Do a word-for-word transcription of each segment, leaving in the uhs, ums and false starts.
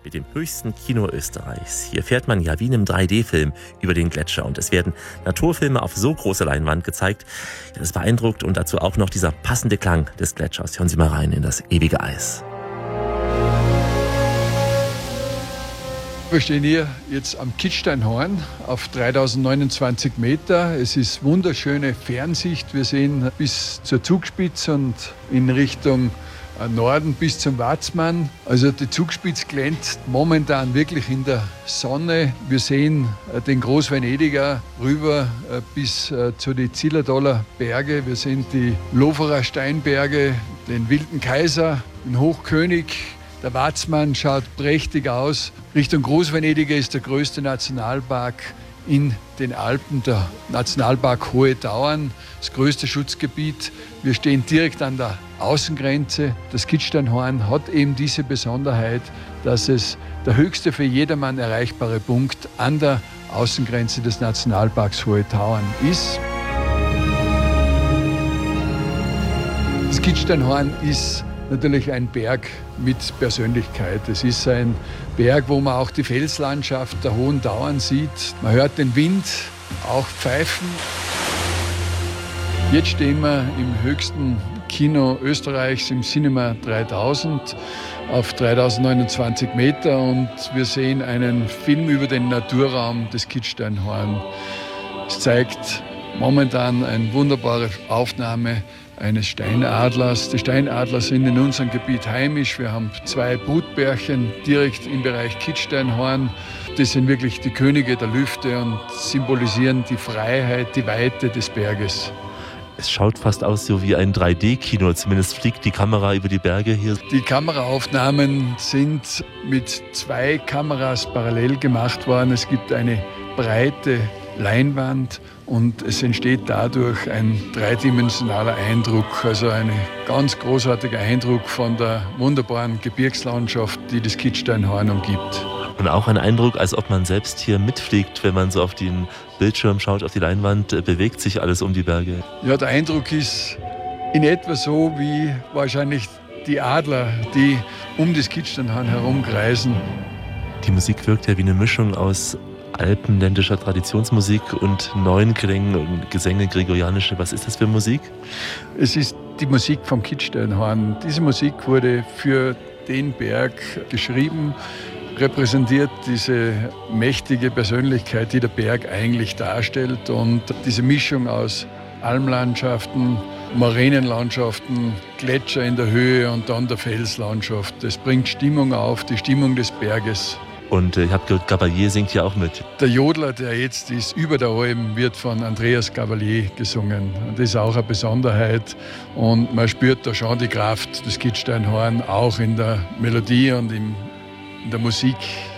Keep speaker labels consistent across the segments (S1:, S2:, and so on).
S1: mit dem höchsten Kino Österreichs. Hier fährt man ja wie in einem drei D-Film über den Gletscher und es werden Naturfilme auf so große Leinwand gezeigt. Ja, das beeindruckt und dazu auch noch dieser passende Klang des Gletschers. Hören Sie mal rein in das ewige Eis.
S2: Wir stehen hier jetzt am Kitzsteinhorn auf dreitausendneunundzwanzig Meter. Es ist wunderschöne Fernsicht. Wir sehen bis zur Zugspitze und in Richtung Norden bis zum Watzmann. Also die Zugspitze glänzt momentan wirklich in der Sonne. Wir sehen den Großvenediger rüber bis zu die Zillertaler Berge. Wir sehen die Loferer Steinberge, den Wilden Kaiser, den Hochkönig. Der Watzmann schaut prächtig aus. Richtung Großvenediger ist der größte Nationalpark in den Alpen, der Nationalpark Hohe Tauern, das größte Schutzgebiet. Wir stehen direkt an der Außengrenze. Das Kitzsteinhorn hat eben diese Besonderheit, dass es der höchste für jedermann erreichbare Punkt an der Außengrenze des Nationalparks Hohe Tauern ist. Das Kitzsteinhorn ist natürlich ein Berg mit Persönlichkeit. Es ist ein Berg, wo man auch die Felslandschaft der Hohen Tauern sieht. Man hört den Wind auch pfeifen. Jetzt stehen wir im höchsten Kino Österreichs, im Cinema dreitausend, auf dreitausendneunundzwanzig Meter und wir sehen einen Film über den Naturraum des Kitzsteinhorn. Es zeigt momentan eine wunderbare Aufnahme eines Steinadlers. Die Steinadler sind in unserem Gebiet heimisch. Wir haben zwei Brutbärchen direkt im Bereich Kitzsteinhorn. Das sind wirklich die Könige der Lüfte und symbolisieren die Freiheit, die Weite des Berges.
S1: Es schaut fast aus so wie ein drei D-Kino, zumindest fliegt die Kamera über die Berge hier.
S2: Die Kameraaufnahmen sind mit zwei Kameras parallel gemacht worden. Es gibt eine breite Leinwand und es entsteht dadurch ein dreidimensionaler Eindruck, also ein ganz großartiger Eindruck von der wunderbaren Gebirgslandschaft, die das Kitzsteinhorn umgibt.
S1: Und auch ein Eindruck, als ob man selbst hier mitfliegt, wenn man so auf den Bildschirm schaut, auf die Leinwand, bewegt sich alles um die Berge.
S2: Ja, der Eindruck ist in etwa so wie wahrscheinlich die Adler, die um das Kitzsteinhorn herumkreisen.
S1: Die Musik wirkt ja wie eine Mischung aus alpenländischer Traditionsmusik und neuen Klängen und Gesänge, gregorianische. Was ist das für Musik?
S2: Es ist die Musik vom Kitzsteinhorn. Diese Musik wurde für den Berg geschrieben, repräsentiert diese mächtige Persönlichkeit, die der Berg eigentlich darstellt. Und diese Mischung aus Almlandschaften, Moränenlandschaften, Gletscher in der Höhe und dann der Felslandschaft. Das bringt Stimmung auf, die Stimmung des Berges.
S1: Und ich habe gehört, Gabalier singt ja auch mit.
S2: Der Jodler, der jetzt ist, über der Alm, wird von Andreas Gabalier gesungen. Das ist auch eine Besonderheit. Und man spürt da schon die Kraft des Kitzsteinhorn, auch in der Melodie und in der Musik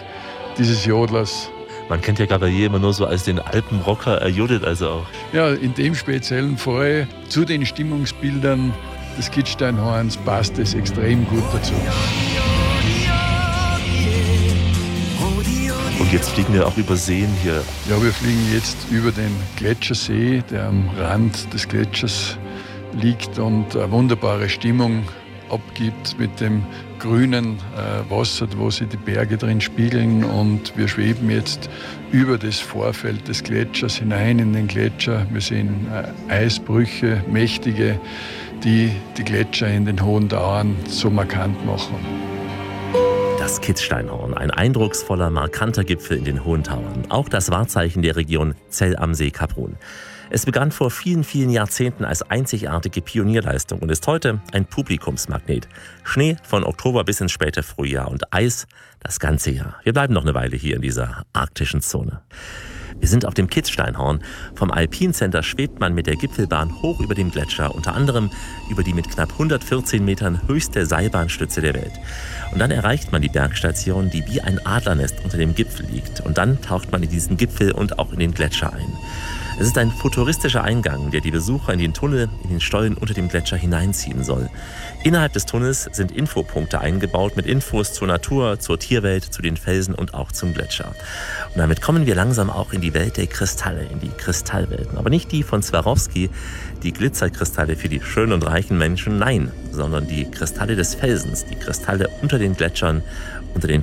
S2: dieses Jodlers.
S1: Man kennt ja Gabalier immer nur so als den Alpenrocker, er jodelt also auch.
S2: Ja, in dem speziellen Fall zu den Stimmungsbildern des Kitzsteinhorns passt es extrem gut dazu.
S1: Und jetzt fliegen wir auch über Seen hier.
S2: Ja, wir fliegen jetzt über den Gletschersee, der am Rand des Gletschers liegt und eine wunderbare Stimmung abgibt mit dem grünen äh, Wasser, wo sich die Berge drin spiegeln. Und wir schweben jetzt über das Vorfeld des Gletschers hinein in den Gletscher. Wir sehen äh, Eisbrüche, mächtige, die die Gletscher in den Hohen Tauern so markant machen.
S1: Das Kitzsteinhorn, ein eindrucksvoller, markanter Gipfel in den Hohen Tauern. Auch das Wahrzeichen der Region Zell am See Kaprun. Es begann vor vielen, vielen Jahrzehnten als einzigartige Pionierleistung und ist heute ein Publikumsmagnet. Schnee von Oktober bis ins späte Frühjahr und Eis das ganze Jahr. Wir bleiben noch eine Weile hier in dieser arktischen Zone. Wir sind auf dem Kitzsteinhorn. Vom Alpine Center schwebt man mit der Gipfelbahn hoch über dem Gletscher, unter anderem über die mit knapp hundertvierzehn Metern höchste Seilbahnstütze der Welt. Und dann erreicht man die Bergstation, die wie ein Adlernest unter dem Gipfel liegt. Und dann taucht man in diesen Gipfel und auch in den Gletscher ein. Es ist ein futuristischer Eingang, der die Besucher in den Tunnel, in den Stollen unter dem Gletscher hineinziehen soll. Innerhalb des Tunnels sind Infopunkte eingebaut mit Infos zur Natur, zur Tierwelt, zu den Felsen und auch zum Gletscher. Und damit kommen wir langsam auch in die Welt der Kristalle, in die Kristallwelten. Aber nicht die von Swarovski, die Glitzerkristalle für die schönen und reichen Menschen, nein, sondern die Kristalle des Felsens, die Kristalle unter den Gletschern, unter den